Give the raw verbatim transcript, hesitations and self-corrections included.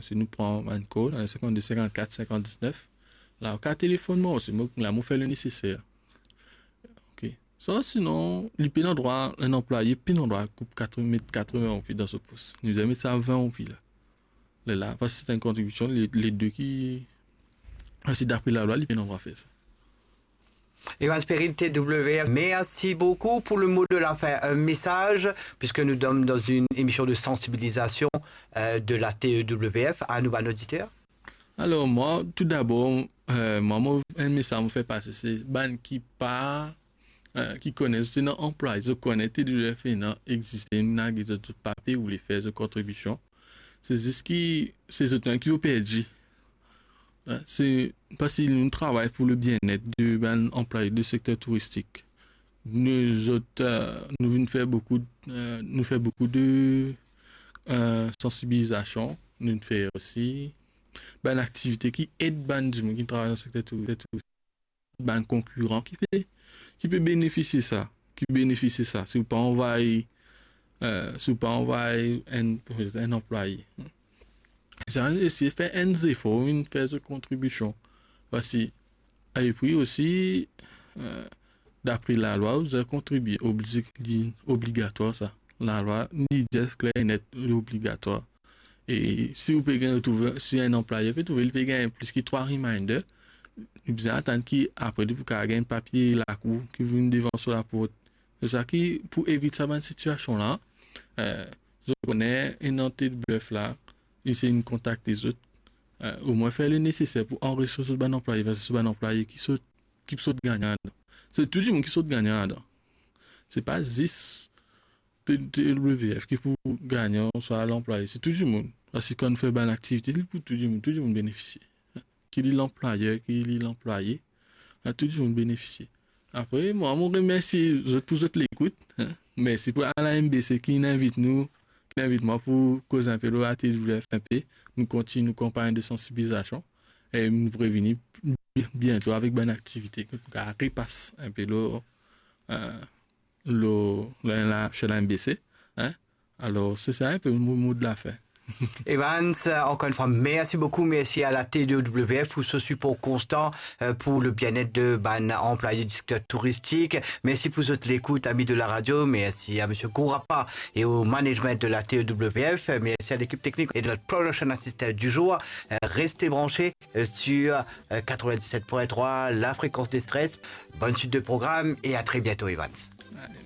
si nous prenons un call, cinquante-deux cinquante-quatre cinquante-dix-neuf, là, au téléphone, moi aussi, là, moi, fait le nécessaire. Ok. Ça, sinon, il peut dans droit, un employé, puis dans droit, coupe quatre-vingts mètres, quatre-vingts dans ce poste. Nous avons mis ça à vingt là. Là, là, parce que c'est une contribution, les, les deux qui, si d'après la loi, il peut dans droit faire ça. Evans Peril, T W F, merci beaucoup pour le mot de la fin. Un message, puisque nous sommes dans une émission de sensibilisation euh, de la T W F à nos auditeurs. Alors, moi, tout d'abord, euh, moi, un message me fait passer, c'est ban qui pas, euh, qui connaissent, c'est un emploi, je connais T W F, non, existe, il y a des papiers ou les faits de contribution. C'est juste qui, c'est autant qui ont perdu. C'est parce que nous travaillons pour le bien-être de ben, employés du secteur touristique. Nous autres, euh, nous venons faire beaucoup, euh, nous faire beaucoup de euh, sensibilisation. Nous faisons aussi ben activité qui aide ben du monde qui travaille dans le secteur touristique, ben concurrent qui peut qui peut bénéficier ça, qui bénéficie ça. Si vous pas envoyer, euh, si vous pas envoyer un un employé. J'ai essayé de faire un effort, une faire de contribution. Voici. Et puis aussi, euh, d'après la loi, vous avez contribué. Oblig, obligatoire, ça. La loi, ni dit clair et net, obligatoire. Et si vous pouvez trouver, si un employé peut trouver, il peut gagner plus que trois reminders. Il peut attendre qu'il, après, pour qu'il gagne un papier, la cour, qui vient devant sur la porte. C'est ça qui, pour éviter cette situation-là, euh, je connais un entité de bluff là, essayer de contacter les autres, euh, au moins faire le nécessaire pour enrichir ce bon employé, parce que ce bon employé qui saute, qui saute gagnant. C'est tout le monde qui saute gagnant. C'est pas dix T W F qui pour gagner soit l'employé, c'est tout le monde. Parce que quand on fait une activité, il pour tout le monde, tout le monde bénéficier. Qui est l'employeur, qui est l'employé, tout le monde bénéficier. Après, moi, je remercie pour votre l'écoute. Hein? Merci pour la M B C qui invite nous, qui invite moi pour causer un peu de la T W F un peu. Nous continuons nos campagnes de sensibilisation et nous prévenir bientôt avec bonne activité que nous repasse un peu le, euh, le, le, chez la M B C. Hein? Alors, c'est ça un peu le mot de la fin. Evans, encore une fois, merci beaucoup. Merci à la T W F pour ce support constant pour le bien-être de ban employés du secteur touristique. Merci pour votre l'écoute, amis de la radio. Merci à M. Gourapa et au management de la T W F. Merci à l'équipe technique et de notre production assistant du jour. Restez branchés sur quatre-vingt-dix-sept point trois, la fréquence des stress. Bonne suite de programme et à très bientôt, Evans. Allez.